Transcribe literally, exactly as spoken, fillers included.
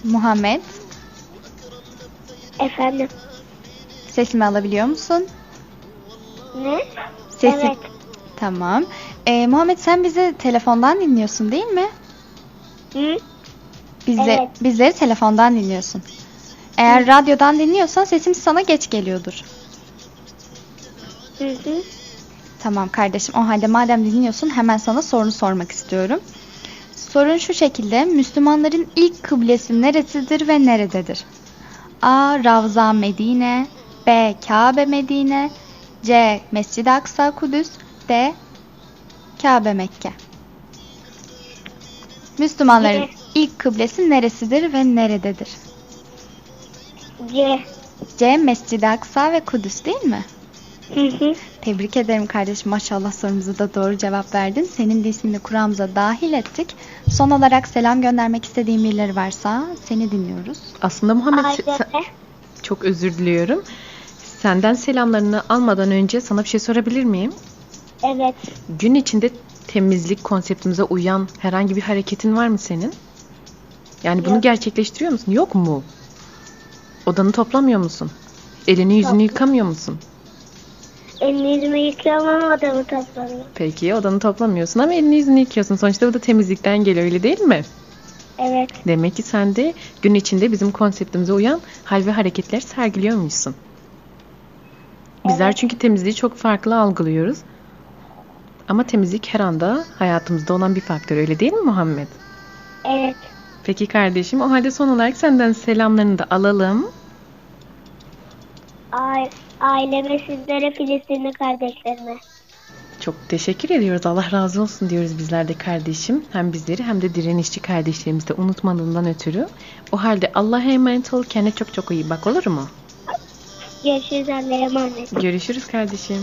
Muhammed, Efendim. sesimi alabiliyor musun? Ne? Sesim. Evet. Tamam. Ee, Muhammed, sen bizi telefondan dinliyorsun değil mi? Hı? Bizle, Evet. Bizleri telefondan dinliyorsun. Eğer Hı. radyodan dinliyorsan sesimiz sana geç geliyordur. Hı hı. Tamam kardeşim, o halde madem dinliyorsun hemen sana sorunu sormak istiyorum. Sorun şu şekilde: Müslümanların ilk kıblesi neresidir ve nerededir? A. Ravza Medine, B. Kabe Medine, C. Mescid-i Aksa Kudüs, D. Kabe Mekke. Müslümanların C. ilk kıblesi neresidir ve nerededir? C. C. Mescid-i Aksa ve Kudüs değil mi? Hı hı. Tebrik ederim kardeşim. Maşallah sorumuza da doğru cevap verdin. Senin de ismini Kur'an'ımıza dahil ettik. Son olarak selam göndermek istediğin birileri varsa seni dinliyoruz. Aslında Muhammed, Aileme. sen- çok özür diliyorum. Senden selamlarını almadan önce sana bir şey sorabilir miyim? Evet. Gün içinde temizlik konseptimize uyan herhangi bir hareketin var mı senin? Yani bunu Yok. gerçekleştiriyor musun? Yok mu? Odanı toplamıyor musun? Elini yüzünü Topla- yıkamıyor musun? Elini yüzümü yıkıyorum ama odamı toplamıyorum. Peki, odanı toplamıyorsun ama elini yüzünü yıkıyorsun. Sonuçta bu da temizlikten geliyor, öyle değil mi? Evet. Demek ki sen de gün içinde bizim konseptimize uyan hal ve hareketler sergiliyormuşsun. Bizler Evet. çünkü temizliği çok farklı algılıyoruz. Ama temizlik her anda hayatımızda olan bir faktör, öyle değil mi Muhammed? Evet. Peki kardeşim, o halde son olarak senden selamlarını da alalım. A- aileme, sizlere, Filistinli kardeşlerime. Çok teşekkür ediyoruz. Allah razı olsun diyoruz bizler de kardeşim. Hem bizleri hem de direnişçi kardeşlerimizi de unutmadığından ötürü. O halde Allah'a emanet ol. Kendine çok çok iyi bak, olur mu? Görüşürüz, Allah'a emanet. Görüşürüz kardeşim.